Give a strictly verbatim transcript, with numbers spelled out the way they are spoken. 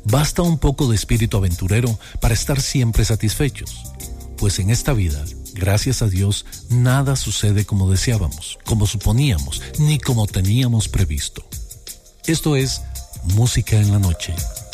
Basta un poco de espíritu aventurero para estar siempre satisfechos, pues en esta vida, gracias a Dios, nada sucede como deseábamos, como suponíamos, ni como teníamos previsto. Esto es Música en la Noche.